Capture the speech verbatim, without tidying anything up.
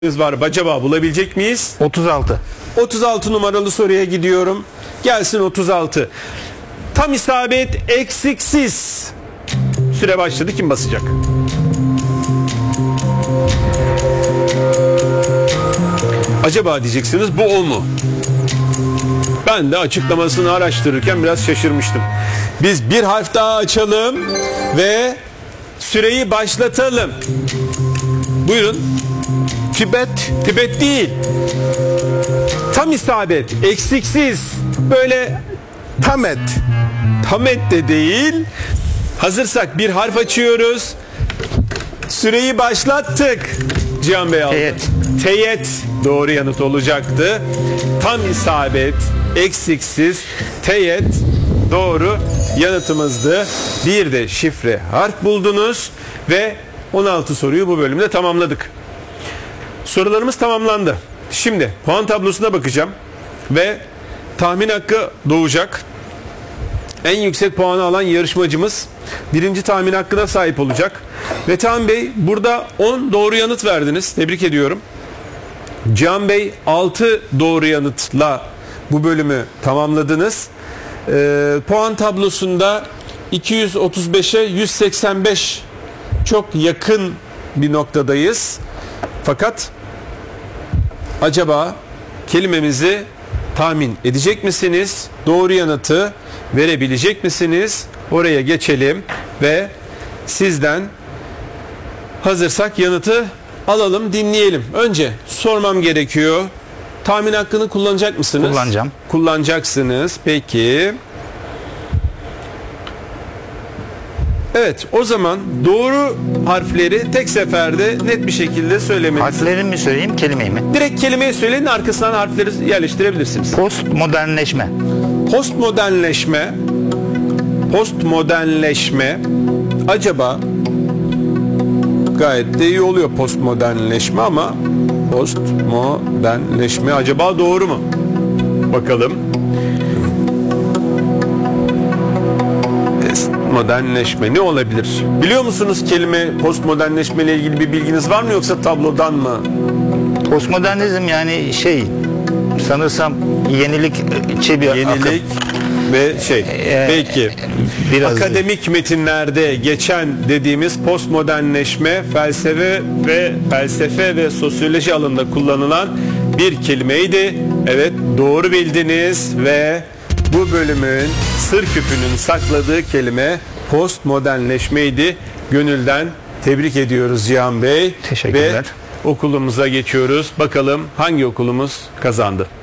var. Acaba bulabilecek miyiz? otuz altı. otuz altı numaralı soruya gidiyorum. Gelsin otuz altı. Tam isabet eksiksiz. Süre başladı. Kim basacak? Acaba diyeceksiniz, bu o mu? Ben de açıklamasını araştırırken biraz şaşırmıştım. Biz bir harf daha açalım ve süreyi başlatalım. Buyurun. Tibet. Tibet değil. Tam isabet, eksiksiz. Böyle Tamet. Tamet de değil. Hazırsak bir harf açıyoruz. Süreyi başlattık. Cihan Bey aldı. Teyit. Teyit doğru yanıt olacaktı. Tam isabet, eksiksiz, teyit doğru yanıtımızdı. Bir de şifre harf buldunuz ve on altı soruyu bu bölümde tamamladık. Sorularımız tamamlandı. Şimdi puan tablosuna bakacağım ve tahmin hakkı doğacak. En yüksek puanı alan yarışmacımız birinci tahmin hakkına sahip olacak. Metehan Bey, burada on doğru yanıt verdiniz. Tebrik ediyorum. Cihan Bey altı doğru yanıtla bu bölümü tamamladınız. Ee, puan tablosunda iki yüz otuz beşe yüz seksen beş çok yakın bir noktadayız. Fakat acaba kelimemizi tahmin edecek misiniz? Doğru yanıtı verebilecek misiniz? Oraya geçelim ve sizden hazırsak yanıtı alalım, dinleyelim. Önce sormam gerekiyor. Tahmin hakkını kullanacak mısınız? Kullanacağım. Kullanacaksınız. Peki. Evet, o zaman doğru harfleri tek seferde net bir şekilde söylemeniz. Harflerini mi söyleyeyim, kelimeyi mi? Direkt kelimeyi söyleyin, arkasından harfleri yerleştirebilirsiniz. Postmodernleşme. Postmodernleşme. Postmodernleşme. Acaba gayet de iyi oluyor postmodernleşme ama postmodernleşme acaba doğru mu? Bakalım. Modernleşme ne olabilir? Biliyor musunuz kelime postmodernleşme ile ilgili bir bilginiz var mı, yoksa tablodan mı? Postmodernizm yani şey, sanırsam yenilikçi bir Yenilik akım. ve şey. Ee, Peki. biraz Akademik metinlerde geçen dediğimiz postmodernleşme felsefe ve felsefe ve sosyoloji alanında kullanılan bir kelimeydi. Evet, doğru bildiniz ve bu bölümün sır küpünün sakladığı kelime postmodernleşmeydi. Gönülden tebrik ediyoruz Cihan Bey. Teşekkürler. Ve okulumuza geçiyoruz. Bakalım hangi okulumuz kazandı?